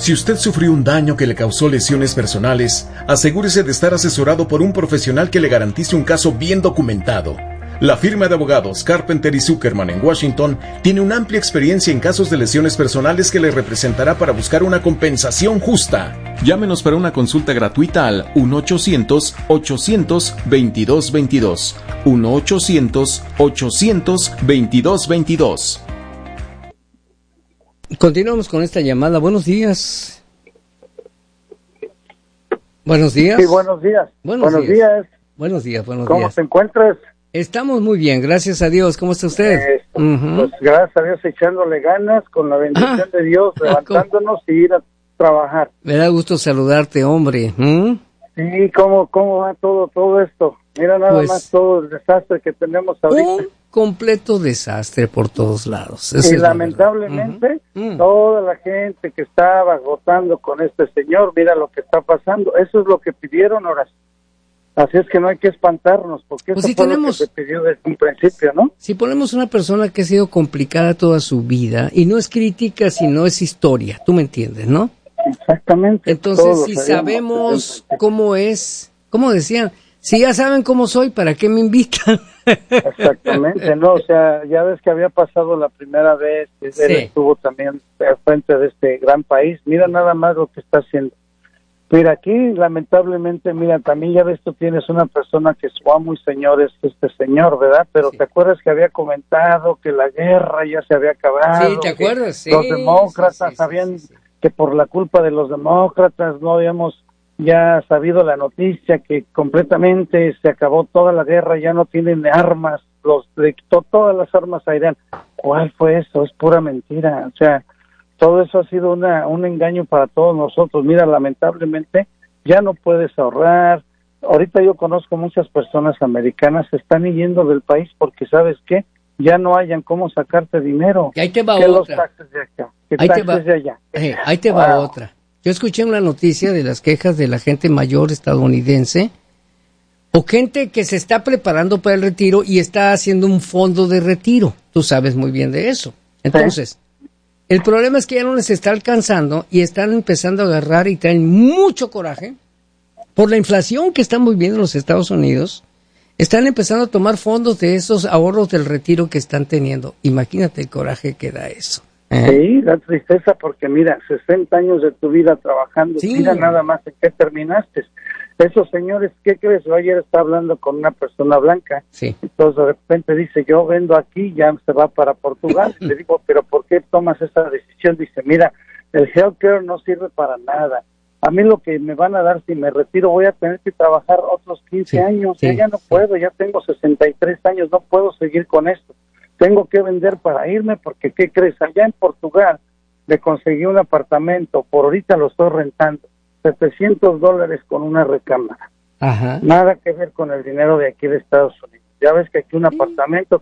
Si usted sufrió un daño que le causó lesiones personales, asegúrese de estar asesorado por un profesional que le garantice un caso bien documentado. La firma de abogados Carpenter y Zuckerman en Washington tiene una amplia experiencia en casos de lesiones personales que le representará para buscar una compensación justa. Llámenos para una consulta gratuita al 1-800-800-2222. 1-800-800-2222. Continuamos con esta llamada. Buenos días. Buenos días. Sí, buenos días. Buenos días. Buenos días. ¿Cómo te encuentras? Estamos muy bien, gracias a Dios. ¿Cómo está usted? Pues gracias a Dios, echándole ganas, con la bendición de Dios, levantándonos y ir a trabajar. Me da gusto saludarte, hombre. Sí, ¿cómo va todo esto? Mira nada más todo el desastre que tenemos ahorita. Un completo desastre por todos lados. Y lamentablemente, toda la gente que estaba votando con este señor, mira lo que está pasando. Eso es lo que pidieron ahora. Así es que no hay que espantarnos, porque pues eso si fue tenemos, lo que se pidió desde un principio, ¿no? Si ponemos una persona que ha sido complicada toda su vida, y no es crítica, sino es historia, tú me entiendes, ¿no? Exactamente. Entonces, si sabemos cómo es, como decían, si ya saben cómo soy, ¿para qué me invitan? Exactamente, no, o sea, ya ves que había pasado la primera vez, que él estuvo también al frente de este gran país, mira nada más lo que está haciendo. Mira, aquí lamentablemente, mira, también ya ves, tú tienes una persona que su amo y señor es este señor, ¿verdad? Pero ¿te acuerdas que había comentado que la guerra ya se había acabado? Sí, ¿te acuerdas? Sí. Los demócratas sabían que por la culpa de los demócratas no habíamos ya sabido la noticia que completamente se acabó toda la guerra, ya no tienen armas, le quitó todas las armas a Irán. ¿Cuál fue eso? Es pura mentira, o sea, todo eso ha sido un engaño para todos nosotros. Mira, lamentablemente ya no puedes ahorrar. Ahorita yo conozco muchas personas americanas que están yendo del país porque, ¿sabes qué? Ya no hayan cómo sacarte dinero. Y ahí te va que otra. Los taxes de acá, que taxes de allá. Ahí te va otra. Yo escuché una noticia de las quejas de la gente mayor estadounidense o gente que se está preparando para el retiro y está haciendo un fondo de retiro. Tú sabes muy bien de eso. Entonces, el problema es que ya no les está alcanzando y están empezando a agarrar y traen mucho coraje por la inflación que están viviendo en los Estados Unidos. Están empezando a tomar fondos de esos ahorros del retiro que están teniendo. Imagínate el coraje que da eso. Sí, la tristeza porque mira, 60 años de tu vida trabajando, mira nada más en qué terminaste. Esos señores, ¿qué crees? Yo ayer estaba hablando con una persona blanca, entonces de repente dice, yo vendo aquí, ya se va para Portugal. Le digo, ¿pero por qué tomas esa decisión? Dice, mira, el healthcare no sirve para nada. A mí lo que me van a dar si me retiro, voy a tener que trabajar otros 15 años. Yo ya no puedo, ya tengo 63 años, no puedo seguir con esto. Tengo que vender para irme porque, ¿qué crees? Allá en Portugal le conseguí un apartamento, por ahorita lo estoy rentando, $700 con una recámara. Nada que ver con el dinero de aquí de Estados Unidos. Ya ves que aquí un apartamento